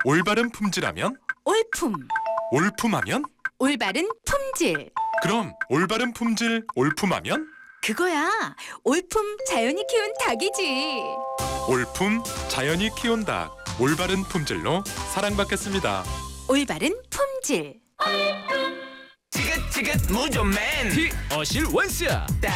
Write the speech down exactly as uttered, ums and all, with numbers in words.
올바른 품질하면? 올품. 올품하면? 올바른 품질. 그럼 올바른 품질 올품하면? 그거야. 올품 자연이 키운 닭이지. 올품 자연이 키운 닭. 올바른 품질로 사랑받겠습니다. 올바른 품질. 지긋지긋 무좀맨 티 어실 원스 딱